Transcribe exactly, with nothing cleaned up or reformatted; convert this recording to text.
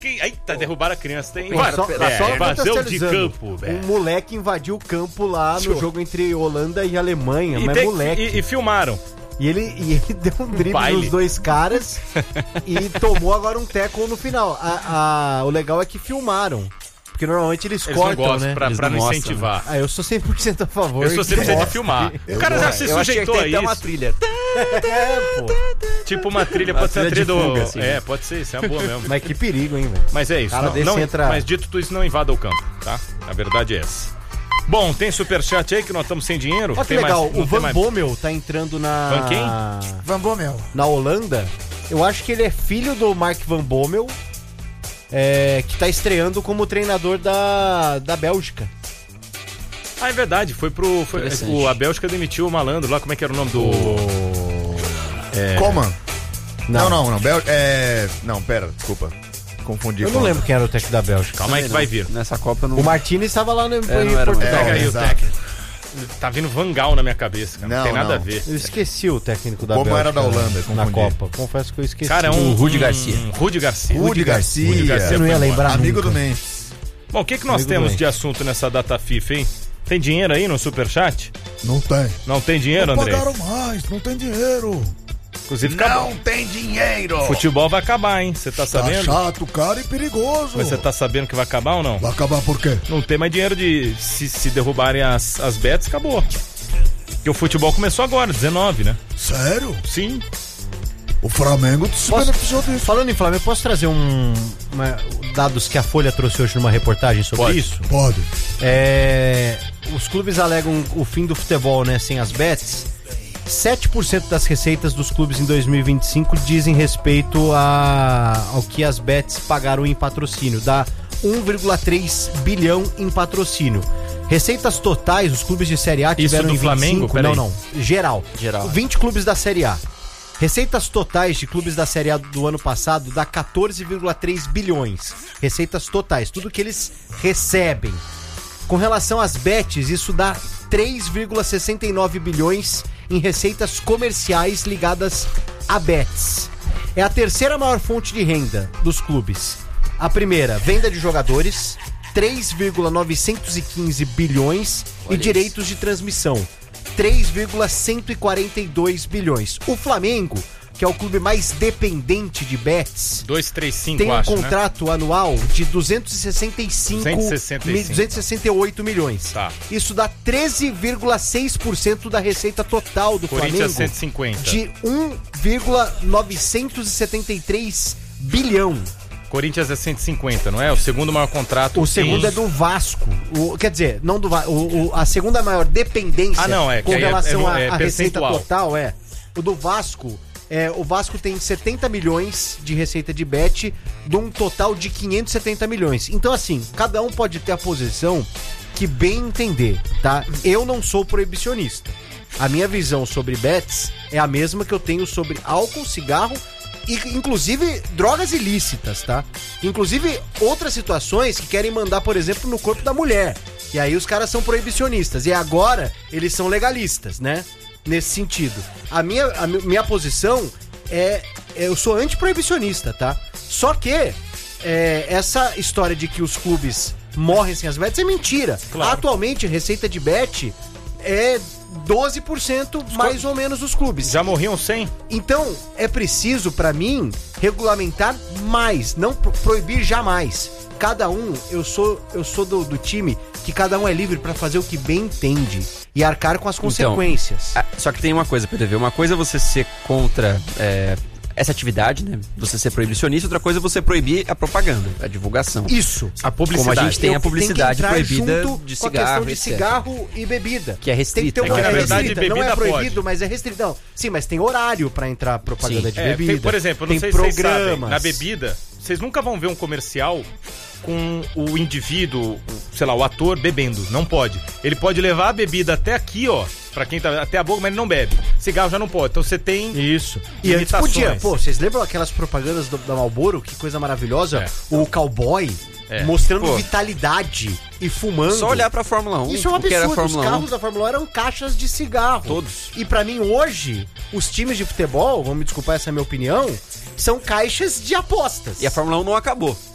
Que... Eita, derrubaram a criança. Tem... Pô, só, é, só invasão de campo. Um é. moleque invadiu o campo lá no jogo entre Holanda e Alemanha, e mas tem, moleque. E, e filmaram. E ele, e ele deu um drible um nos dois caras e tomou agora um tackle no final. A, a, o legal é que filmaram. Porque normalmente eles, eles cortam, não gostam, né? Pra, eles pra não mostram, incentivar. Né? Ah, eu sou cem por cento a favor. Eu sou cem por cento de filmar. Eu o cara já se eu sujeitou a isso. uma trilha. É, pô. Tipo uma trilha, pode ser a trilha do... fuga, assim, é, pode ser, isso é uma boa mesmo. Mas que perigo, hein, velho. Mas é isso. Cara Não, não, entra... Mas dito tudo isso, não invada o campo, tá? A verdade é essa. Bom, tem superchat aí que nós estamos sem dinheiro. Olha que tem legal, mais, o Van mais... Bommel tá entrando na... Van quem? Van Bommel. Na Holanda. Eu acho que ele é filho do Mark Van Bommel, é, que tá estreando como treinador da, da Bélgica. Ah, é verdade, foi pro... Foi, o, a Bélgica demitiu o malandro lá, como é que era o nome do... O... É... Coman. Não, não, não. não. Bel... É... Não, pera, desculpa. Confundi. Eu não lembro quem era o técnico da Bélgica. Calma aí que vai vir. Nessa Copa não... O Martínez estava lá no, é, em Portugal. Pega aí é, o técnico. Tá vindo Van Gaal na minha cabeça, cara. Não, não tem nada não. a ver. Eu esqueci o técnico da Como Bélgica. era da Holanda, na confundi. Copa. Confesso que eu esqueci. Cara, é um... O Rudi Garcia. Um, Rudi Garcia. Rudi Garcia. Rudi Garcia. Eu não ia lembrar Amigo nunca. do Memphis. Bom, o que, que nós Amigo temos doente. de assunto nessa data FIFA, hein? Tem dinheiro aí no superchat? Não tem. Não tem dinheiro, não André? pagaram mais, não tem dinheiro. Inclusive, Não acabou. tem dinheiro. Futebol vai acabar, hein? Você tá Tá sabendo? chato, caro e perigoso. Mas você tá sabendo que vai acabar ou não? Vai acabar por quê? Não tem mais dinheiro de... Se, se derrubarem as, as bets, acabou. Porque o futebol começou agora, dezenove, né? Sério? Sim. O Flamengo se Posso- beneficiou disso. Falando em Flamengo, posso trazer um uma- dados que a Folha trouxe hoje numa reportagem sobre Pode. isso? Pode. É, os clubes alegam o fim do futebol, né, sem as bets. sete por cento das receitas dos clubes em dois mil e vinte e cinco dizem respeito a, ao que as bets pagaram em patrocínio. Dá um vírgula três bilhão em patrocínio. Receitas totais, os clubes de Série A tiveram do em vinte e cinco... Flamengo? Peraí. Não, não. Geral. Geral. vinte clubes da Série A. Receitas totais de clubes da Série A do ano passado dá quatorze vírgula três bilhões. Receitas totais, tudo que eles recebem. Com relação às bets, isso dá três vírgula sessenta e nove bilhões em receitas comerciais ligadas a bets. É a terceira maior fonte de renda dos clubes. A primeira, venda de jogadores, três vírgula novecentos e quinze bilhões, Olha e direitos de transmissão, três vírgula cento e quarenta e dois bilhões. O Flamengo, que é o clube mais dependente de bets, dois, três, cinco, tem um acho, né? contrato anual de duzentos e sessenta e cinco, duzentos e sessenta e cinco. duzentos e sessenta e oito milhões. Tá. Isso dá treze vírgula seis por cento da receita total do Corinthians Flamengo, cento e cinquenta. de um vírgula novecentos e setenta e três bilhão. Corinthians é cento e cinquenta, não é? O segundo maior contrato. O segundo em- é do Vasco. O, quer dizer, não do Vasco. O, o- a segunda maior dependência Ah, não, é, com que aí é- relação é- é à à receita percentual. total é. O do Vasco, é, o Vasco tem setenta milhões de receita de bet, de um total de quinhentos e setenta milhões. Então, assim, cada um pode ter a posição que bem entender, tá? Eu não sou proibicionista. A minha visão sobre bets é a mesma que eu tenho sobre álcool, cigarro e, inclusive, drogas ilícitas, tá? Inclusive, outras situações que querem mandar, por exemplo, no corpo da mulher. E aí os caras são proibicionistas. E agora, eles são legalistas, né? Nesse sentido. A minha, a mi- minha posição é... é- eu sou antiproibicionista, tá? Só que é, essa história de que os clubes morrem sem as bets é mentira. Claro. Atualmente, receita de bet é doze por cento mais ou menos dos clubes. Já morriam cem? Então, é preciso, pra mim, regulamentar mais, não pro- proibir jamais. Cada um, eu sou, eu sou do, do time que cada um é livre pra fazer o que bem entende e arcar com as consequências. Ah, só que tem uma coisa, P D V. Uma coisa é você ser contra é, essa atividade, né? Você ser proibicionista. Outra coisa é você proibir a propaganda, a divulgação. Isso. A publicidade. Como a gente tem Eu- a publicidade que entrar proibida junto de com a cigarro, questão de etcétera. cigarro e bebida. Que é restrita, Tem que ter né? uma, É que, na verdade, restrita, não bebida é proibido, pode. mas é restrito. Não, sim, mas tem horário pra entrar propaganda Sim. de É, bebida. tem, por exemplo, eu não tem sei se vocês sabem, programas. na bebida, vocês nunca vão ver um comercial com o indivíduo, o- sei lá, o ator bebendo. Não pode. Ele pode levar a bebida até aqui, ó, pra quem tá até a boca, mas ele não bebe. Cigarro já não pode. Então você tem Isso. E antes limitações. podia. Pô, vocês lembram aquelas propagandas do, da Marlboro? Que coisa maravilhosa. É. O cowboy É. mostrando Pô. vitalidade e fumando. Só olhar pra Fórmula um. Isso é um o que era a absurdo. Os Fórmula um. carros da Fórmula um eram caixas de cigarro. Todos. E pra mim, hoje, os times de futebol, vamos me desculpar, essa é a minha opinião, são caixas de apostas. E a Fórmula um não acabou.